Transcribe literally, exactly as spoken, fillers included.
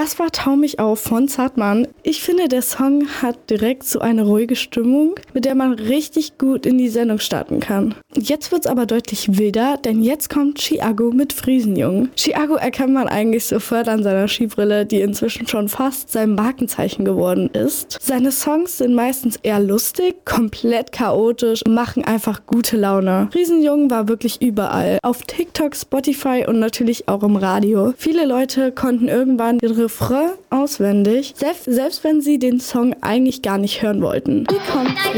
Das war Tau mich auf von Zattmann. Ich finde, der Song hat direkt so eine ruhige Stimmung, mit der man richtig gut in die Sendung starten kann. Jetzt wird's aber deutlich wilder, denn jetzt kommt Chiago mit Friesenjungen. Chiago erkennt man eigentlich sofort an seiner Skibrille, die inzwischen schon fast sein Markenzeichen geworden ist. Seine Songs sind meistens eher lustig, komplett chaotisch und machen einfach gute Laune. Friesenjungen war wirklich überall. Auf TikTok, Spotify und natürlich auch im Radio. Viele Leute konnten irgendwann den Refrain auswendig, selbst, selbst wenn sie den Song eigentlich gar nicht hören wollten. Hier kommt